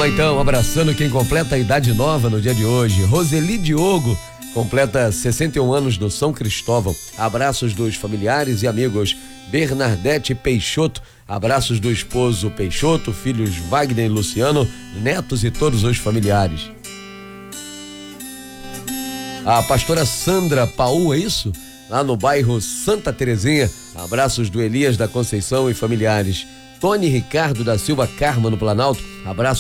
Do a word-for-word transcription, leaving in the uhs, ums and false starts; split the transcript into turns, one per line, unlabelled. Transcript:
lá então, abraçando quem completa a idade nova no dia de hoje. Roseli Diogo completa sessenta e um anos no São Cristóvão. Abraços dos familiares e amigos. Bernadette Peixoto, abraços do esposo Peixoto, filhos Wagner e Luciano, netos e todos os familiares. A pastora Sandra Paul, é isso? Lá no bairro Santa Terezinha, abraços do Elias da Conceição e familiares. Tony Ricardo da Silva Carma no Planalto, abraço